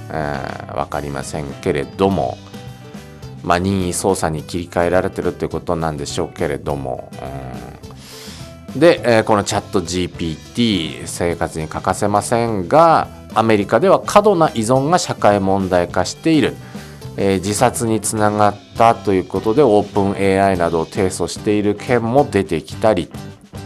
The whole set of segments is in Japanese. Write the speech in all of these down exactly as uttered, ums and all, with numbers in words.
えー、分かりませんけれども、まあ、任意操作に切り替えられてるってことなんでしょうけれども、うん、で、えー、このチャット ジーピーティー 生活に欠かせませんが、アメリカでは過度な依存が社会問題化している、えー、自殺につながったということでオープン エーアイ などを提訴している件も出てきたり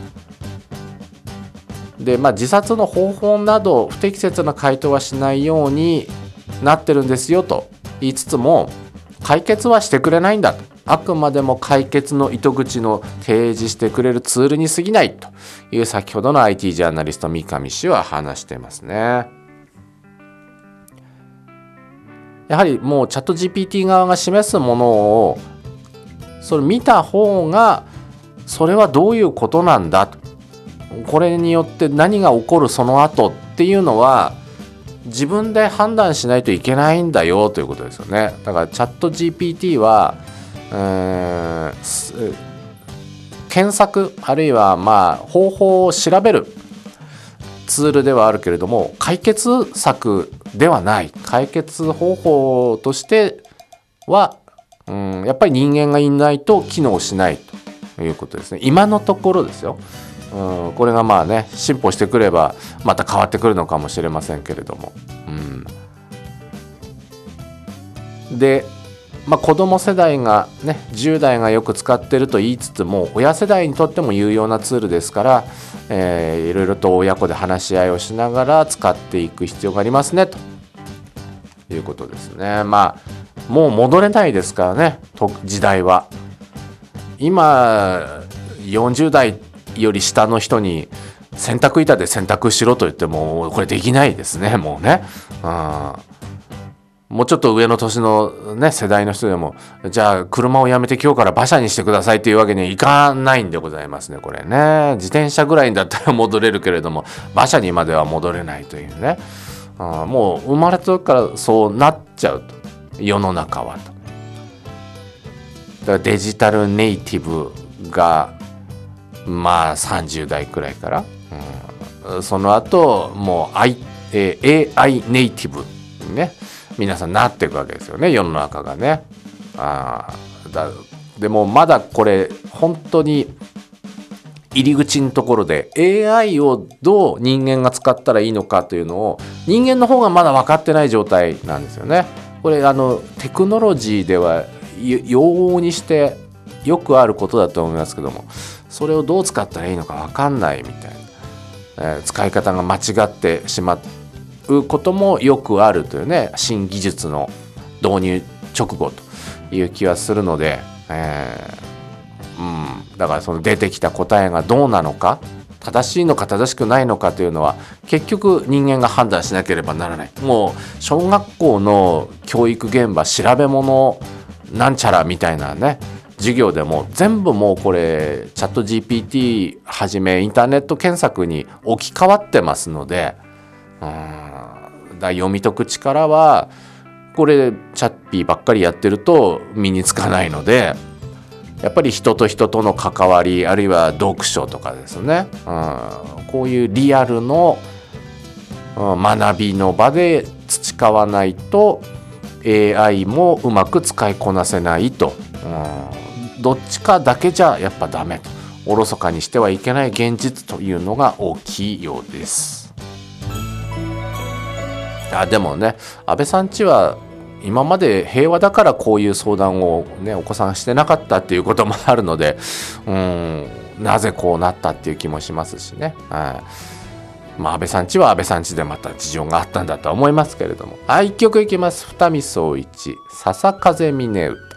で、まあ、自殺の方法など不適切な回答はしないようになってるんですよと言いつつも、解決はしてくれないんだと、あくまでも解決の糸口の提示してくれるツールに過ぎないという先ほどの アイティー ジャーナリスト三上氏は話していますね。やはりもうチャット ジーピーティー 側が示すものをそれ見た方が、それはどういうことなんだと、これによって何が起こるその後っていうのは自分で判断しないといけないんだよということですよね。だからチャット ジーピーティー は、えー、検索あるいはまあ方法を調べるツールではあるけれども、解決策ではない、解決方法としては、うん、やっぱり人間がいないと機能しないということですね。今のところですよ。うん、これがまあね進歩してくればまた変わってくるのかもしれませんけれども、うん、で、まあ、子ども世代がねじゅう代がよく使ってると言いつつも、親世代にとっても有用なツールですから、えー、いろいろと親子で話し合いをしながら使っていく必要がありますねということですね。まあもう戻れないですからね、と時代は。今よんじゅう代より下の人に洗濯板で洗濯しろと言ってもこれできないですね、もうね。うん、もうちょっと上の年の、ね、世代の人でも、じゃあ車をやめて今日から馬車にしてくださいっていうわけにはいかないんでございますね、これね。自転車ぐらいだったら戻れるけれども馬車にまでは戻れないというね。うん、もう生まれた時からそうなっちゃうと、世の中はと。だからデジタルネイティブがまあさんじゅう代くらいから、うん、その後もう、I えー、エーアイ ネイティブにね皆さんなっていくわけですよね、世の中がね。あだでもまだこれ本当に入り口のところで エーアイ をどう人間が使ったらいいのかというのを人間の方がまだ分かってない状態なんですよね。これあのテクノロジーでは往々にしてよくあることだと思いますけども、それをどう使ったらいいのか分かんないみたいな、えー、使い方が間違ってしまうこともよくあるというね、新技術の導入直後という気はするので、えーうん、だからその出てきた答えがどうなのか、正しいのか正しくないのかというのは結局人間が判断しなければならない。もう小学校の教育現場調べ物なんちゃらみたいなね授業でも全部もうこれチャット ジーピーティー はじめインターネット検索に置き換わってますので、うん、だ読み解く力はこれチャッピーばっかりやってると身につかないので、やっぱり人と人との関わり、あるいは読書とかですね、うん、こういうリアルの、うん、学びの場で培わないと エーアイ もうまく使いこなせないと、うん、どっちかだけじゃやっぱダメと、おろそかにしてはいけない現実というのが大きいようです。あでもね、安倍さんちは今まで平和だからこういう相談を、ね、お子さんしてなかったっていうこともあるので、うーんなぜこうなったっていう気もしますしね、はいまあ、安倍さんちは安倍さんちでまた事情があったんだとは思いますけれども、はい、いっきょくいきます。二見宗一笹風峰歌。